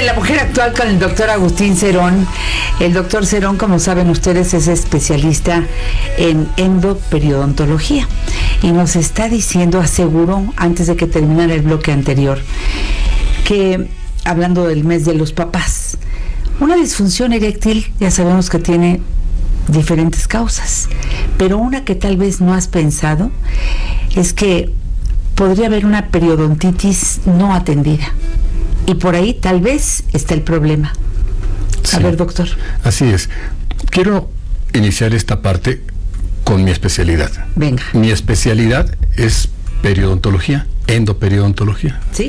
La Mujer Actual con el doctor Agustín Cerón. El doctor Cerón, como saben ustedes, es especialista en endoperidontología y nos está diciendo, aseguró antes de que terminara el bloque anterior, que hablando del mes de los papás, una disfunción eréctil ya sabemos que tiene diferentes causas, pero una que tal vez no has pensado es que podría haber una periodontitis no atendida. Y por ahí tal vez está el problema. A ver, doctor. Así es. Quiero iniciar esta parte con mi especialidad. Venga. Mi especialidad es periodontología, endoperidontología. ¿Sí?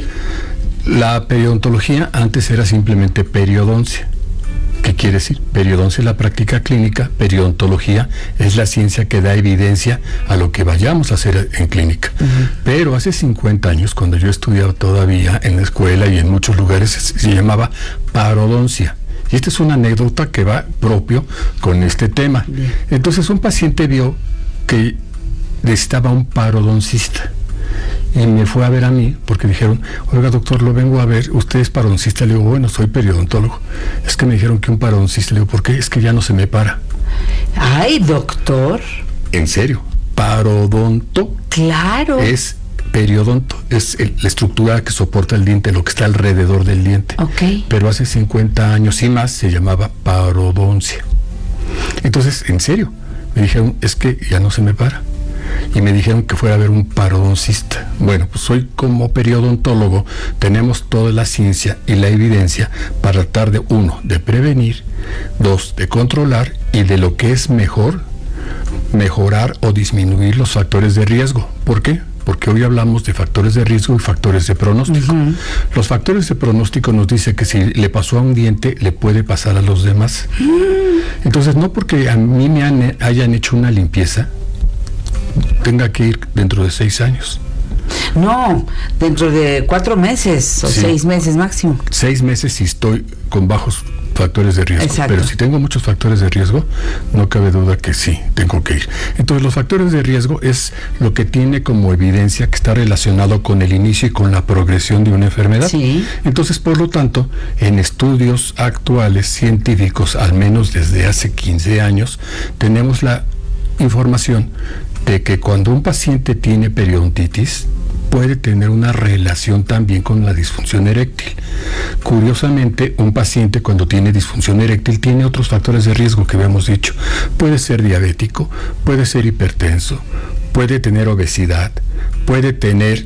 La periodontología antes era simplemente periodoncia. ¿Qué quiere decir? Periodoncia es la práctica clínica, periodontología es la ciencia que da evidencia a lo que vayamos a hacer en clínica. Pero hace 50 años, cuando yo estudiaba todavía en la escuela y en muchos lugares, se llamaba parodoncia. Y esta es una anécdota que va propio con este tema. Bien. Entonces un paciente vio que necesitaba un parodoncista. Y me fue a ver a mí, porque dijeron, oiga doctor, lo vengo a ver, ¿usted es parodoncista? Le digo, bueno, soy periodontólogo. Es que me dijeron que un parodoncista. Le digo, ¿por qué? Es que ya no se me para. Ay, doctor. En serio, parodonto. Claro. Es periodonto, es la estructura que soporta el diente, lo que está alrededor del diente. Ok. Pero hace 50 años y más se llamaba parodoncia. Entonces, en serio, me dijeron, es que ya no se me para. Y me dijeron que fuera a ver un parodoncista. Bueno, pues hoy como periodontólogo tenemos toda la ciencia y la evidencia para tratar de, 1, de prevenir, 2, de controlar y de lo que es mejor, mejorar o disminuir los factores de riesgo. ¿Por qué? Porque hoy hablamos de factores de riesgo y factores de pronóstico. Los factores de pronóstico nos dice que si le pasó a un diente, le puede pasar a los demás. Entonces, no porque a mí me hayan hecho una limpieza, tenga que ir dentro de 6 años. No, dentro de 4 meses o 6 meses máximo. 6 meses si estoy con bajos factores de riesgo. Exacto. Pero si tengo muchos factores de riesgo, no cabe duda que sí, tengo que ir. Entonces, los factores de riesgo es lo que tiene como evidencia que está relacionado con el inicio y con la progresión de una enfermedad. Sí. Entonces, por lo tanto, en estudios actuales científicos, al menos desde hace 15 años, tenemos la información de que cuando un paciente tiene periodontitis, puede tener una relación también con la disfunción eréctil. Curiosamente, un paciente cuando tiene disfunción eréctil tiene otros factores de riesgo que habíamos dicho. Puede ser diabético, puede ser hipertenso, puede tener obesidad, puede tener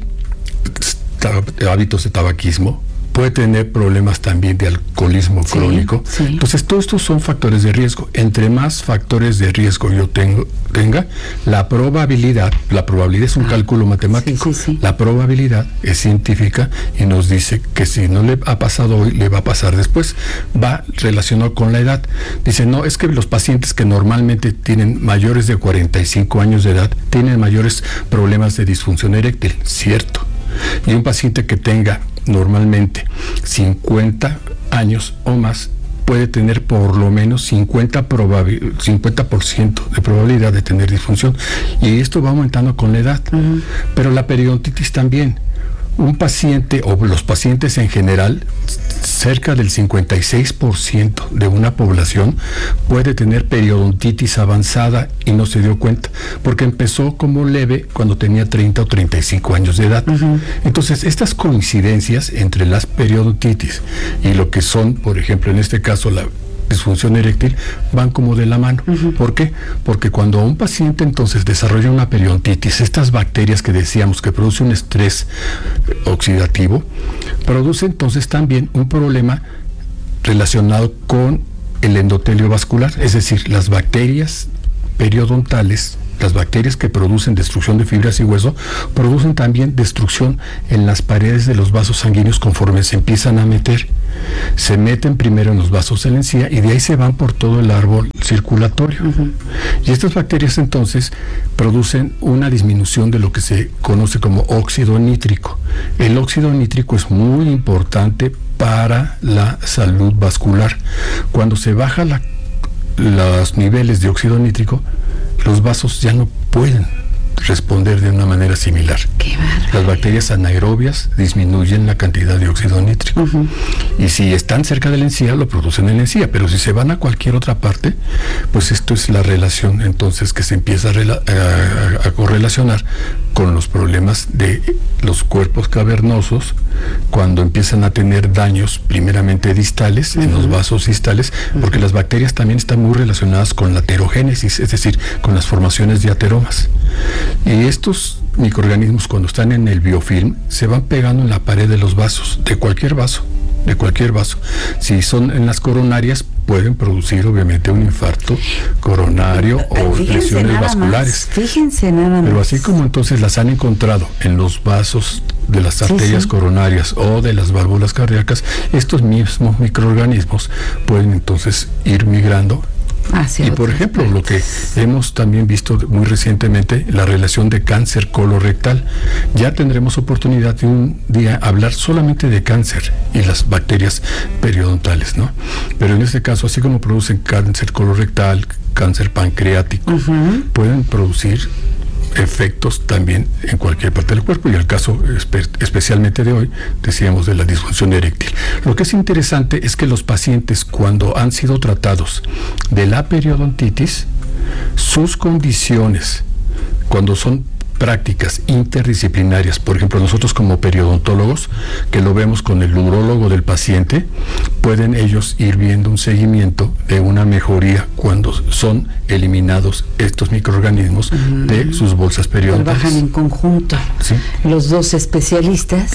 hábitos de tabaquismo, puede tener problemas también de alcoholismo crónico. Sí. Entonces, todos estos son factores de riesgo. Entre más factores de riesgo yo tenga, la probabilidad es un cálculo matemático, Sí. la probabilidad es científica y nos dice que si no le ha pasado hoy, le va a pasar después. Va relacionado con la edad. Dice, no, es que los pacientes que normalmente tienen mayores de 45 años de edad tienen mayores problemas de disfunción eréctil. Cierto. Y un paciente que tenga normalmente 50 años o más puede tener por lo menos 50% de probabilidad de tener disfunción, y esto va aumentando con la edad. Pero la periodontitis también. Un paciente o los pacientes en general, cerca del 56% de una población puede tener periodontitis avanzada y no se dio cuenta, porque empezó como leve cuando tenía 30 o 35 años de edad. Entonces, estas coincidencias entre las periodontitis y lo que son, por ejemplo, en este caso, la disfunción eréctil, van como de la mano. ¿Por qué? Porque cuando un paciente entonces desarrolla una periodontitis, estas bacterias que decíamos que producen un estrés oxidativo, produce entonces también un problema relacionado con el endotelio vascular, es decir, las bacterias periodontales, las bacterias que producen destrucción de fibras y hueso, producen también destrucción en las paredes de los vasos sanguíneos conforme se empiezan a meter. Se meten primero en los vasos de la encía y de ahí se van por todo el árbol circulatorio. Y estas bacterias entonces producen una disminución de lo que se conoce como óxido nítrico. El óxido nítrico es muy importante para la salud vascular. Cuando se baja los niveles de óxido nítrico, los vasos ya no pueden responder de una manera similar. Qué bárbaro. Las bacterias anaerobias disminuyen la cantidad de óxido nítrico. Y si están cerca de la encía, lo producen en la encía, pero si se van a cualquier otra parte, pues esto es la relación entonces que se empieza a correlacionar con los problemas de los cuerpos cavernosos cuando empiezan a tener daños primeramente distales, en los vasos distales, porque las bacterias también están muy relacionadas con la aterogénesis, es decir, con las formaciones de ateromas. Y estos microorganismos, cuando están en el biofilm, se van pegando en la pared de los vasos, de cualquier vaso. Si son en las coronarias, pueden producir obviamente un infarto coronario o lesiones vasculares. Fíjense nada más. Pero así como entonces las han encontrado en los vasos de las arterias coronarias o de las válvulas cardíacas, estos mismos microorganismos pueden entonces ir migrando. Y por ejemplo, lo que hemos también visto muy recientemente, la relación de cáncer colorectal. Ya tendremos oportunidad de un día hablar solamente de cáncer y las bacterias periodontales, ¿no? Pero en este caso, así como producen cáncer colorectal, cáncer pancreático, pueden producir efectos también en cualquier parte del cuerpo, y el caso especialmente de hoy decíamos de la disfunción eréctil. Lo que es interesante es que los pacientes, cuando han sido tratados de la periodontitis, sus condiciones, cuando son prácticas interdisciplinarias, por ejemplo, nosotros como periodontólogos, que lo vemos con el urólogo del paciente, pueden ellos ir viendo un seguimiento de una mejoría cuando son eliminados estos microorganismos de sus bolsas periodontales. Trabajan en conjunto los dos especialistas,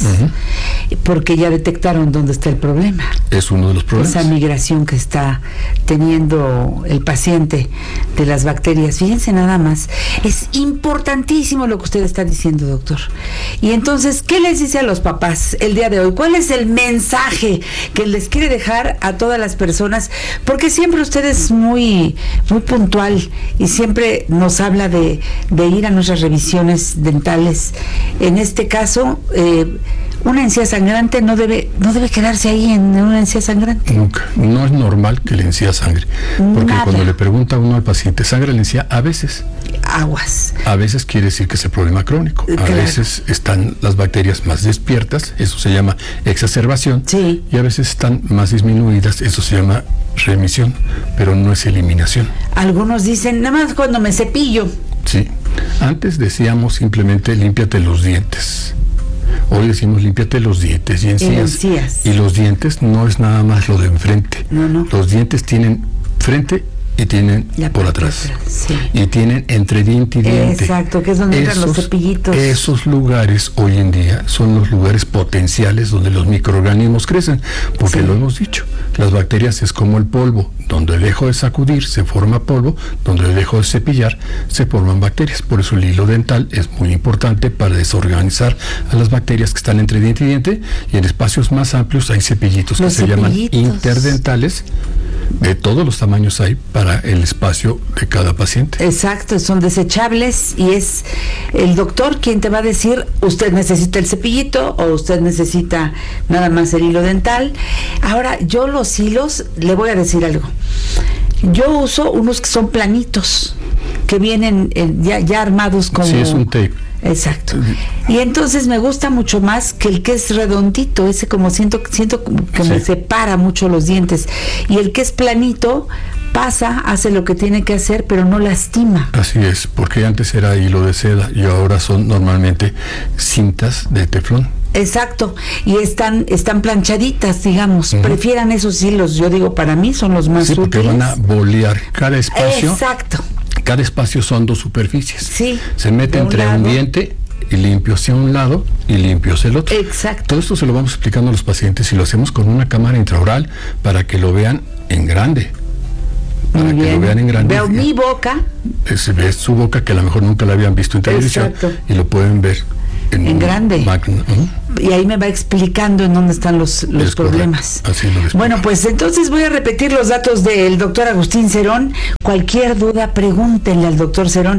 porque ya detectaron dónde está el problema. Es uno de los problemas. Esa migración que está teniendo el paciente de las bacterias. Fíjense nada más, es importantísimo lo que usted está diciendo, doctor. Y entonces, ¿qué les dice a los papás el día de hoy? ¿Cuál es el mensaje que les quiere dejar a todas las personas? Porque siempre usted es muy puntual y siempre nos habla de ir a nuestras revisiones dentales. En este caso, una encía sangrante no debe quedarse ahí en una encía sangrante. Nunca. No es normal que la encía sangre. Porque cuando le pregunta uno al paciente, ¿sangra la encía? A veces. Aguas. A veces quiere decir que es el problema crónico. A veces están las bacterias más despiertas, eso se llama exacerbación. Y a veces están más disminuidas, eso se llama remisión, pero no es eliminación. Algunos dicen, nada más cuando me cepillo. Sí. Antes decíamos simplemente límpiate los dientes. Hoy decimos límpiate los dientes y encías. Y los dientes no es nada más lo de enfrente. No. Los dientes tienen frente y tienen por atrás. Y tienen entre diente y diente. Exacto, que es donde entran los cepillitos. Esos lugares hoy en día son los lugares potenciales donde los microorganismos crecen, porque lo hemos dicho, las bacterias es como el polvo, donde dejo de sacudir se forma polvo, donde dejo de cepillar se forman bacterias. Por eso el hilo dental es muy importante para desorganizar a las bacterias que están entre diente y diente, y en espacios más amplios hay cepillitos que se llaman interdentales. De todos los tamaños hay para el espacio de cada paciente. Exacto, son desechables y es el doctor quien te va a decir, usted necesita el cepillito o usted necesita nada más el hilo dental. Ahora, yo los hilos, le voy a decir algo. Yo uso unos que son planitos, que vienen ya armados como... Sí, es un tape. Exacto. Y entonces me gusta mucho más que el que es redondito, ese como siento que me separa mucho los dientes. Y el que es planito pasa, hace lo que tiene que hacer, pero no lastima. Así es, porque antes era hilo de seda y ahora son normalmente cintas de teflón. Exacto, y están planchaditas, digamos. Prefieran esos hilos, yo digo, para mí son los más útiles. Porque van a bolear cada espacio. Exacto. Cada espacio son dos superficies. Sí. Se mete entre un diente y limpio hacia un lado y limpio hacia el otro. Exacto. Todo esto se lo vamos explicando a los pacientes y lo hacemos con una cámara intraoral para que lo vean en grande. Para que lo vean en grande. Veo mi boca. Se ve su boca, que a lo mejor nunca la habían visto en televisión. Exacto. Y lo pueden ver en grande. y ahí me va explicando en dónde están los problemas. Así lo explico. Bueno, pues entonces voy a repetir los datos del doctor Agustín Cerón. Cualquier duda, pregúntenle al doctor Cerón.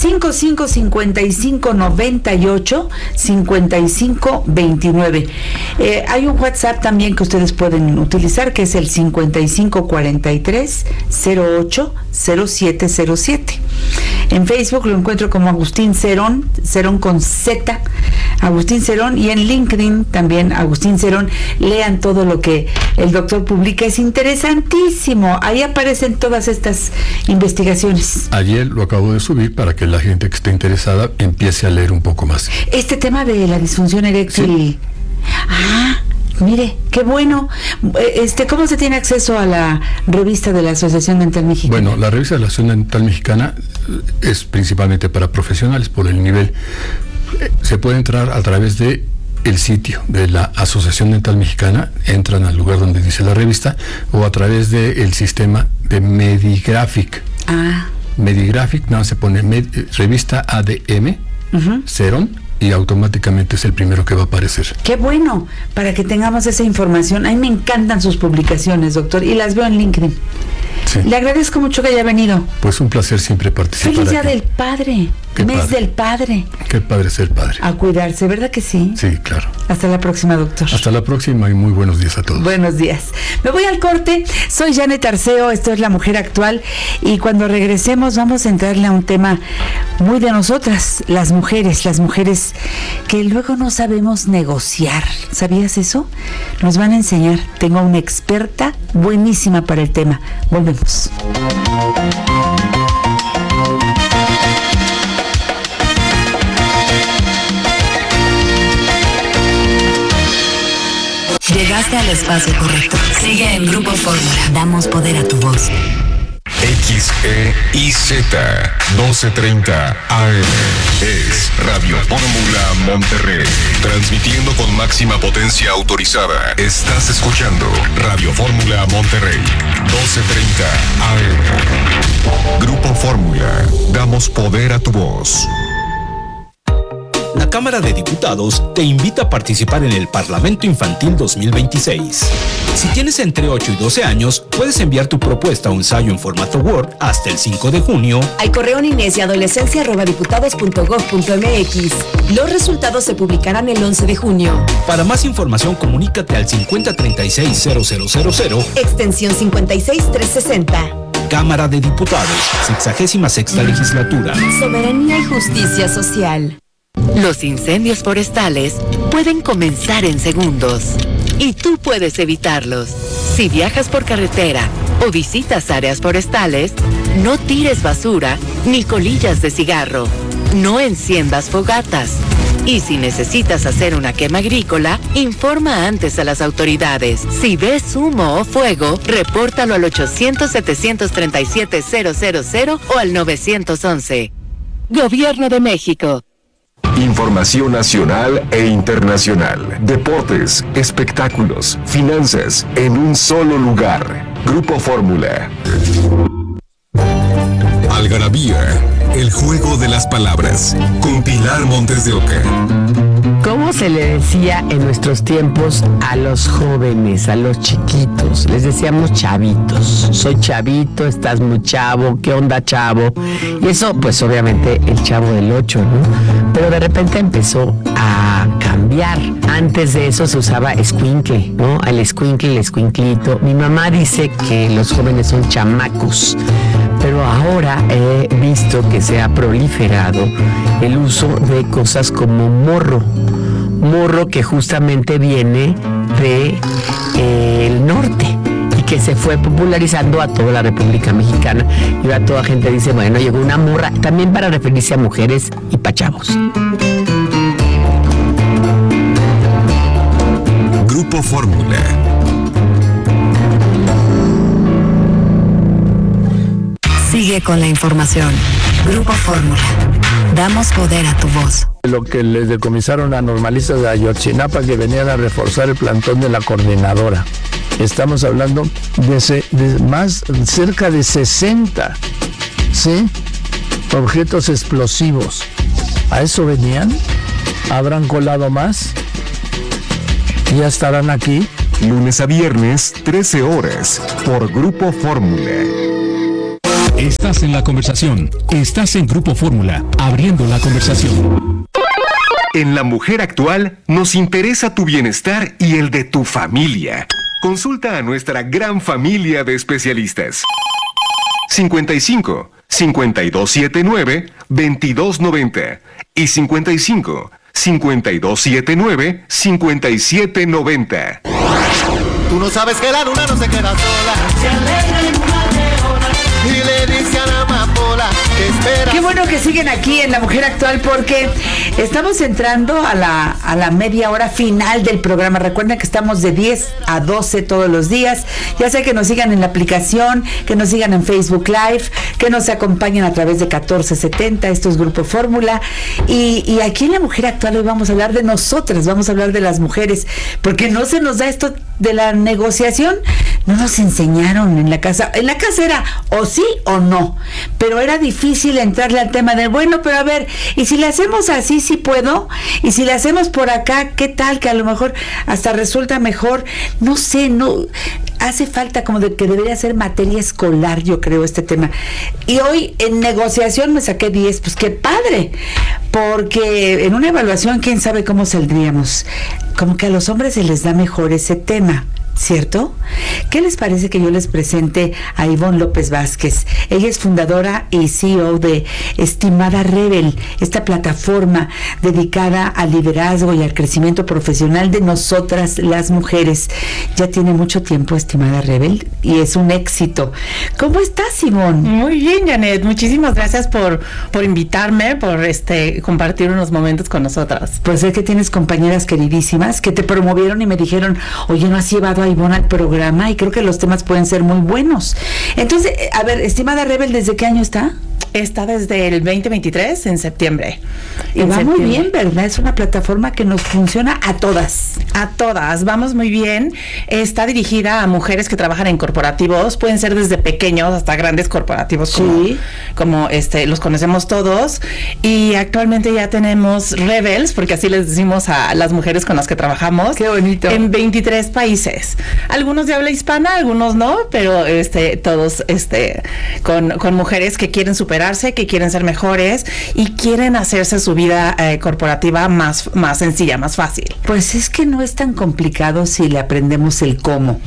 555598-5529. Hay un WhatsApp también que ustedes pueden utilizar, que es el 5543-080707. En Facebook lo encuentro como Agustín Cerón, Cerón con Z, Agustín Cerón, y en LinkedIn también Agustín Cerón. Lean todo lo que el doctor publica, es interesantísimo. Ahí aparecen todas estas investigaciones. Ayer lo acabo de subir para que la gente que esté interesada empiece a leer un poco más. Este tema de la disfunción eréctil. Sí. Mire, qué bueno. ¿Cómo se tiene acceso a la revista de la Asociación Dental Mexicana? Bueno, la revista de la Asociación Dental Mexicana es principalmente para profesionales por el nivel. Se puede entrar a través de el sitio de la Asociación Dental Mexicana, entran al lugar donde dice la revista, o a través del sistema de Medigraphic. Medigraphic, nada más se pone revista ADM, Cerón, y automáticamente es el primero que va a aparecer. Qué bueno, para que tengamos esa información. A mí me encantan sus publicaciones, doctor, y las veo en LinkedIn. Sí. Le agradezco mucho que haya venido. Pues un placer siempre participar. Feliz Día del Padre. Mes del Padre. Qué padre ser padre. A cuidarse, ¿verdad que sí? Sí, claro. Hasta la próxima, doctor. Hasta la próxima y muy buenos días a todos. Buenos días. Me voy al corte. Soy Janet Arceo, esto es La Mujer Actual, y cuando regresemos vamos a entrarle a un tema muy de nosotras, las mujeres que luego no sabemos negociar. ¿Sabías eso? Nos van a enseñar. Tengo una experta buenísima para el tema. Volvemos. Llegaste al espacio correcto. Sigue en Grupo Fórmula. Damos poder a tu voz. XEIZ 1230 AM es Radio Fórmula Monterrey, transmitiendo con máxima potencia autorizada. Estás escuchando Radio Fórmula Monterrey 1230 AM. Grupo Fórmula, damos poder a tu voz. La Cámara de Diputados te invita a participar en el Parlamento Infantil 2026. Si tienes entre 8 y 12 años, puedes enviar tu propuesta o ensayo en formato Word hasta el 5 de junio al correo ninesia@diputados.gov.mx. Los resultados se publicarán el 11 de junio. Para más información, comunícate al 5036-0000, extensión 56360. Cámara de Diputados, 66ª legislatura. Soberanía y justicia social. Los incendios forestales pueden comenzar en segundos y tú puedes evitarlos. Si viajas por carretera o visitas áreas forestales, no tires basura ni colillas de cigarro. No enciendas fogatas. Y si necesitas hacer una quema agrícola, informa antes a las autoridades. Si ves humo o fuego, repórtalo al 800-737-000 o al 911. Gobierno de México. Información nacional e internacional, deportes, espectáculos, finanzas, en un solo lugar. Grupo Fórmula. Algarabía, el juego de las palabras, con Pilar Montes de Oca. ¿Cómo se le decía en nuestros tiempos a los jóvenes, a los chiquitos? Les decíamos chavitos. Soy chavito, estás muy chavo, ¿qué onda, chavo? Y eso, pues obviamente el Chavo del 8, ¿no? Pero de repente empezó a cambiar. Antes de eso se usaba escuincle, ¿no? El escuincle, el escuinclito. Mi mamá dice que los jóvenes son chamacos, pero ahora he visto que se ha proliferado el uso de cosas como morro, que justamente viene de el norte y que se fue popularizando a toda la República Mexicana, y ahora toda gente dice, bueno, llegó una morra, también para referirse a mujeres y pa' chavos. Grupo Fórmula. Sigue con la información. Grupo Fórmula. Damos poder a tu voz. Lo que les decomisaron a normalistas de Ayotzinapa que venían a reforzar el plantón de la coordinadora. Estamos hablando de más, cerca de 60, ¿sí? Objetos explosivos. ¿A eso venían? ¿Habrán colado más? Y ya estarán aquí. Lunes a viernes, 13 horas, por Grupo Fórmula. Estás en la conversación. Estás en Grupo Fórmula, abriendo la conversación. En La Mujer Actual nos interesa tu bienestar y el de tu familia. Consulta a nuestra gran familia de especialistas. 55 5279 2290 y 55 5279 5790. Tú no sabes que la luna no se queda sola. Se alegra en una leona y le dice a la amapola que espera. Qué bueno que siguen aquí en La Mujer Actual, porque estamos entrando a la media hora final del programa. Recuerden que estamos de 10 a 12 todos los días. Ya sea que nos sigan en la aplicación, que nos sigan en Facebook Live, que nos acompañen a través de 1470. Esto es Grupo Fórmula. Y aquí en La Mujer Actual hoy vamos a hablar de nosotras, vamos a hablar de las mujeres, porque no se nos da esto de la negociación. No nos enseñaron en la casa. En la casa era o sí o no, pero era difícil entrarle al tema de, bueno, pero a ver, y si le hacemos así, sí puedo, y si le hacemos por acá, ¿qué tal? Que a lo mejor hasta resulta mejor. No sé, no hace falta, como de que debería ser materia escolar, yo creo, este tema. Y hoy en negociación me saqué 10, pues qué padre, porque en una evaluación quién sabe cómo saldríamos. Como que a los hombres se les da mejor ese tema, ¿cierto? ¿Qué les parece que yo les presente a Ivonne López Vázquez? Ella es fundadora y CEO de Estimada Rebel, esta plataforma dedicada al liderazgo y al crecimiento profesional de nosotras las mujeres. Ya tiene mucho tiempo Estimada Rebel y es un éxito. ¿Cómo estás, Ivonne? Muy bien, Janet. Muchísimas gracias por invitarme, por compartir unos momentos con nosotras. Pues sé que tienes compañeras queridísimas que te promovieron y me dijeron, oye, ¿no has llevado a Ivonne al programa? Y creo que los temas pueden ser muy buenos. Entonces, a ver, Estimada Rebel, ¿desde qué año está? Está desde el 2023, en septiembre. Y va muy bien, ¿verdad? Es una plataforma que nos funciona a todas. A todas, vamos muy bien. Está dirigida a mujeres que trabajan en corporativos, pueden ser desde pequeños hasta grandes corporativos, como los conocemos todos. Y actualmente ya tenemos Rebels, porque así les decimos a las mujeres con las que trabajamos. Qué bonito. En 23 países. Algunos de habla hispana, algunos no, pero todos con mujeres que quieren superarse, que quieren ser mejores y quieren hacerse su vida corporativa más sencilla, más fácil. Pues es que no es tan complicado si le aprendemos el cómo.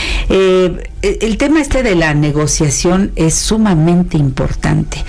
El tema de la negociación es sumamente importante.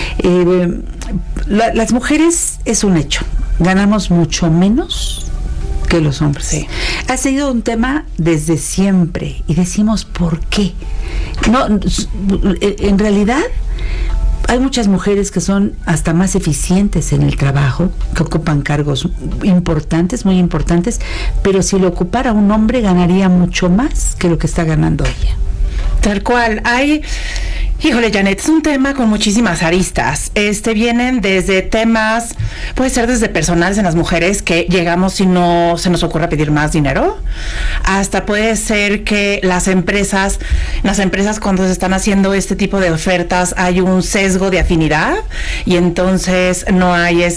Las mujeres es un hecho, ganamos mucho menos que los hombres. Sí. Ha sido un tema desde siempre y decimos ¿por qué? No, en realidad hay muchas mujeres que son hasta más eficientes en el trabajo, que ocupan cargos importantes, muy importantes, pero si lo ocupara un hombre ganaría mucho más que lo que está ganando ella. Tal cual. Híjole, Janet, es un tema con muchísimas aristas. Vienen desde temas, puede ser desde personales en las mujeres, que llegamos y no se nos ocurre pedir más dinero, hasta puede ser que las empresas cuando se están haciendo este tipo de ofertas hay un sesgo de afinidad y entonces no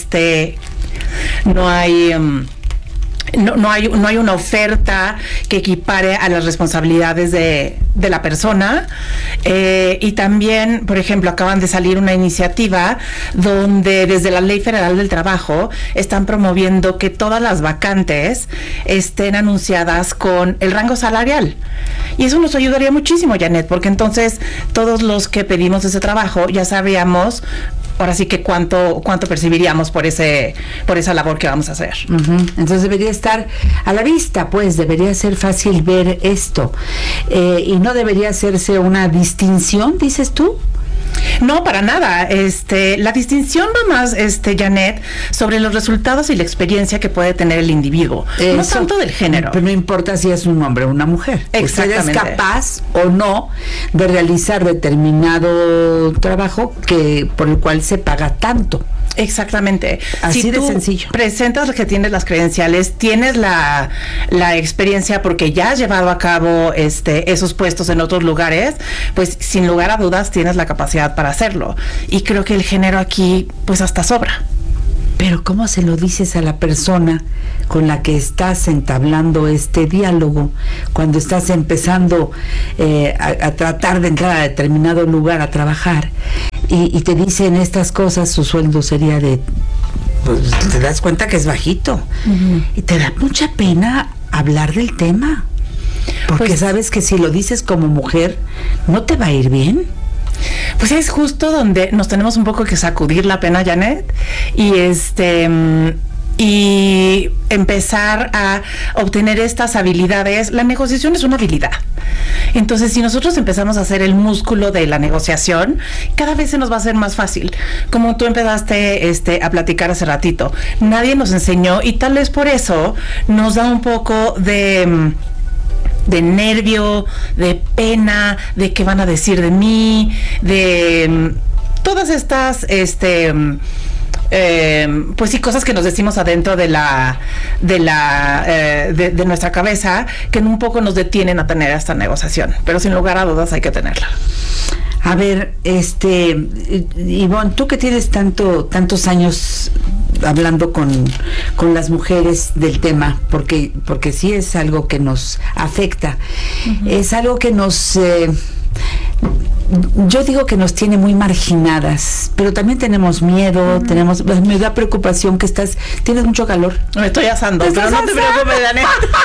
hay una oferta que equipare a las responsabilidades de la persona. Y también, por ejemplo, acaban de salir una iniciativa donde desde la Ley Federal del Trabajo están promoviendo que todas las vacantes estén anunciadas con el rango salarial. Y eso nos ayudaría muchísimo, Janet, porque entonces todos los que pedimos ese trabajo ya sabríamos ahora sí que cuánto percibiríamos por esa labor que vamos a hacer. Uh-huh. Entonces debería estar a la vista, pues debería ser fácil ver esto, y no debería hacerse una distinción, dices tú. No, para nada. La distinción va más, Janet, sobre los resultados y la experiencia que puede tener el individuo, no tanto del género. Pero no importa si es un hombre o una mujer. Usted es capaz o no de realizar determinado trabajo por el cual se paga tanto. Exactamente. Así si de tú sencillo. Presentas que tienes las credenciales, tienes la experiencia porque ya has llevado a cabo esos puestos en otros lugares, pues sin lugar a dudas tienes la capacidad para hacerlo. Y creo que el género aquí pues hasta sobra. Pero ¿cómo se lo dices a la persona con la que estás entablando este diálogo cuando estás empezando a tratar de entrar a determinado lugar a trabajar y te dicen estas cosas? Su sueldo sería de... Pues te das cuenta que es bajito. Y te da mucha pena hablar del tema. Porque pues, sabes que si lo dices como mujer, no te va a ir bien. Pues es justo donde nos tenemos un poco que sacudir la pena, Janet, y empezar a obtener estas habilidades. La negociación es una habilidad. Entonces, si nosotros empezamos a hacer el músculo de la negociación, cada vez se nos va a hacer más fácil. Como tú empezaste a platicar hace ratito, nadie nos enseñó y tal vez por eso nos da un poco de nervio, de pena, de qué van a decir de mí, de todas estas pues sí, cosas que nos decimos adentro de nuestra cabeza, que un poco nos detienen a tener esta negociación, pero sin lugar a dudas hay que tenerla. A ver, Ivonne, tú que tienes tantos años hablando con las mujeres del tema, porque sí es algo que nos afecta, es algo que nos... yo digo que nos tiene muy marginadas, pero también tenemos miedo, me da preocupación que tienes mucho calor. Me estoy asando, pero no te preocupes, Janet.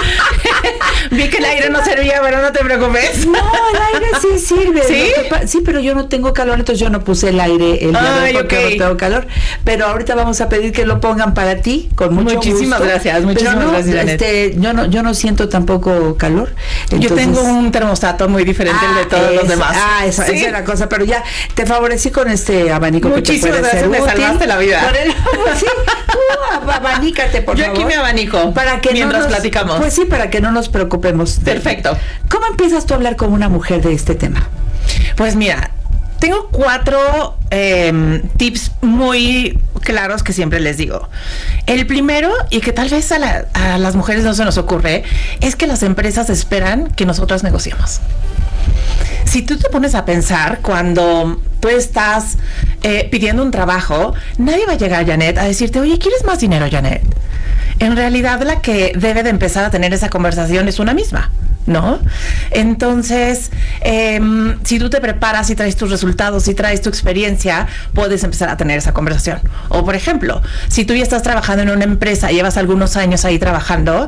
Vi que el aire no servía, pero no te preocupes. No, el aire sí sirve. ¿Sí? Sí, pero yo no tengo calor, entonces yo no puse el aire el día de hoy porque no tengo calor. Pero ahorita vamos a pedir que lo pongan para ti, con mucho muchísimas gusto. Gracias, muchísimas gracias, Janet. Yo no siento tampoco calor. Entonces, yo tengo un termostato muy diferente al de todos los demás. Esa es la cosa, pero ya te favorecí con este abanico. Muchísimas gracias, me salvaste la vida. Sí, abanícate, por favor. Yo aquí me abanico para que mientras platicamos. Pues sí, para que no nos preocupemos. Perfecto. ¿Cómo empiezas tú a hablar con una mujer de este tema? Pues mira, tengo 4 tips muy claros que siempre les digo. El primero, y que tal vez a las mujeres no se nos ocurre, es que las empresas esperan que nosotras negociemos. Si tú te pones a pensar, cuando tú estás pidiendo un trabajo, nadie va a llegar, Janet, a decirte, oye, ¿quieres más dinero, Janet? En realidad, la que debe de empezar a tener esa conversación es una misma, ¿no? Entonces, si tú te preparas y traes tus resultados y traes tu experiencia, puedes empezar a tener esa conversación. O, por ejemplo, si tú ya estás trabajando en una empresa, llevas algunos años ahí trabajando,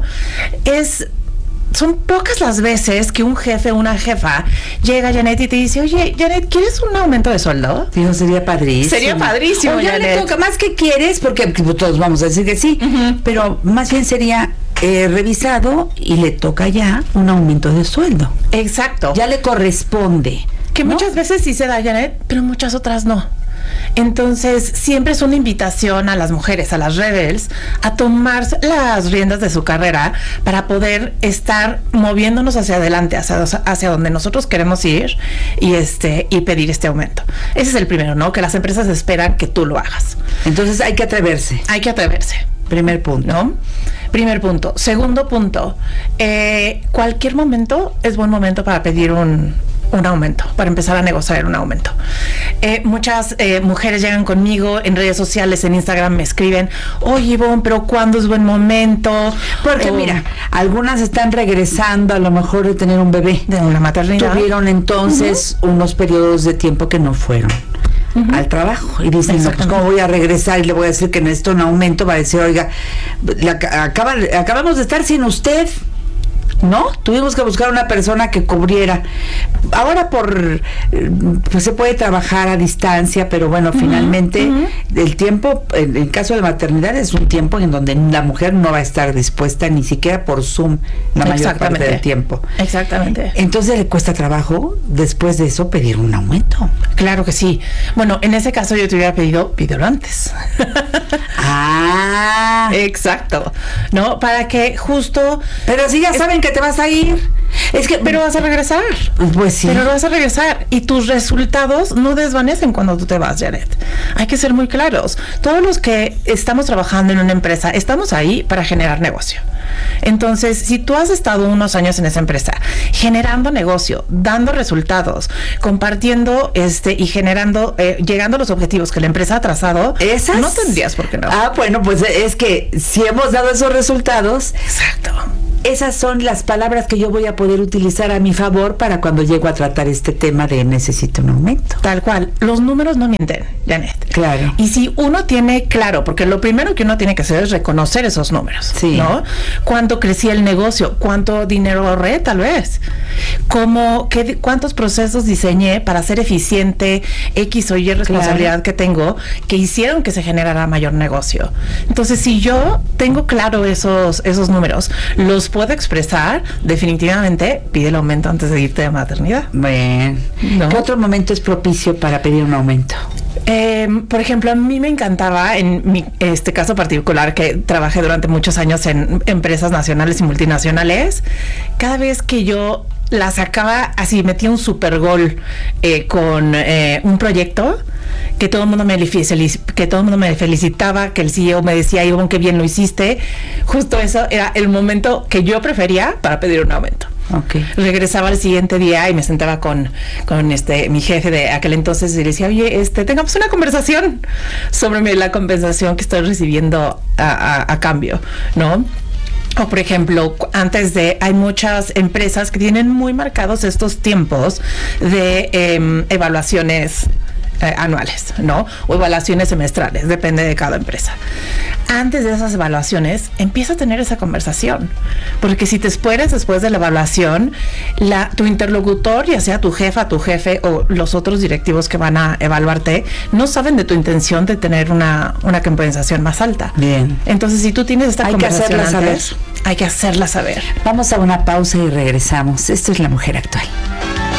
son pocas las veces que un jefe o una jefa llega a Janet y te dice, oye, Janet, ¿quieres un aumento de sueldo? Digo, sería padrísimo. Sería padrísimo, o ya Janet. le toca, más que quieres, porque todos vamos a decir que sí, pero más bien sería revisado y le toca ya un aumento de sueldo. Exacto. Ya le corresponde. Que ¿no? Muchas veces sí se da, Janet, pero muchas otras no. Entonces, siempre es una invitación a las mujeres, a las rebels, a tomar las riendas de su carrera para poder estar moviéndonos hacia adelante, hacia donde nosotros queremos ir y pedir este aumento. Ese es el primero, ¿no? Que las empresas esperan que tú lo hagas. Entonces, hay que atreverse. Hay que atreverse. Primer punto. ¿No? Primer punto. Segundo punto, cualquier momento es buen momento para pedir un aumento, para empezar a negociar un aumento. Muchas mujeres llegan conmigo en redes sociales, en Instagram, me escriben, oye, Ivonne, pero ¿cuándo es buen momento? Porque mira, algunas están regresando a lo mejor de tener un bebé, de una maternidad. Tuvieron entonces unos periodos de tiempo que no fueron al trabajo y dicen, no, pues cómo voy a regresar y le voy a decir que necesito un aumento. Va a decir, oiga, acabamos de estar sin usted, ¿no? Tuvimos que buscar una persona que cubriera. Ahora pues se puede trabajar a distancia, pero bueno, finalmente el tiempo, en caso de maternidad, es un tiempo en donde la mujer no va a estar dispuesta ni siquiera por Zoom la mayor parte del tiempo. Exactamente. Entonces le cuesta trabajo después de eso pedir un aumento. Claro que sí. Bueno, en ese caso yo te hubiera pedido antes. Exacto. ¿No? Para que justo... Pero si ya saben que te vas a ir. Pero vas a regresar. Pues sí. Pero vas a regresar. Y tus resultados no desvanecen cuando tú te vas, Janet. Hay que ser muy claros. Todos los que estamos trabajando en una empresa, estamos ahí para generar negocio. Entonces, si tú has estado unos años en esa empresa, generando negocio, dando resultados, compartiendo y generando, llegando a los objetivos que la empresa ha trazado, no tendrías por qué no. Bueno, pues es que si hemos dado esos resultados. Exacto. Esas son las palabras que yo voy a poder utilizar a mi favor para cuando llego a tratar este tema de necesito un aumento. Tal cual. Los números no mienten, Janet. Claro. Y si uno tiene claro, porque lo primero que uno tiene que hacer es reconocer esos números, sí, ¿no? ¿Cuánto crecía el negocio? ¿Cuánto dinero ahorré, tal vez? ¿Cuántos procesos diseñé para ser eficiente X o Y responsabilidad que tengo que hicieron que se generara mayor negocio? Entonces, si yo tengo claro esos números, los puedo expresar, definitivamente pide el aumento antes de irte de maternidad. Bueno, ¿no? ¿Qué otro momento es propicio para pedir un aumento? Por ejemplo, a mí me encantaba, en mi caso particular, que trabajé durante muchos años en empresas nacionales y multinacionales, cada vez que yo la sacaba así, metía un super gol con un proyecto, que todo el mundo me felicitaba, que el CEO me decía, Ivonne, qué bien lo hiciste. Justo eso era el momento que yo prefería para pedir un aumento. Okay. Regresaba al siguiente día y me sentaba con mi jefe de aquel entonces y le decía, oye, tengamos una conversación sobre la compensación que estoy recibiendo a cambio, ¿no? O por ejemplo, hay muchas empresas que tienen muy marcados estos tiempos de evaluaciones anuales, ¿no? O evaluaciones semestrales, depende de cada empresa. Antes de esas evaluaciones, empieza a tener esa conversación, porque si te esperas después de la evaluación, tu interlocutor, ya sea tu jefa, tu jefe o los otros directivos que van a evaluarte, no saben de tu intención de tener una compensación más alta. Bien. Entonces, si tú tienes esta conversación antes, hay que hacerla saber. Vamos a una pausa y regresamos. Esto es La Mujer Actual.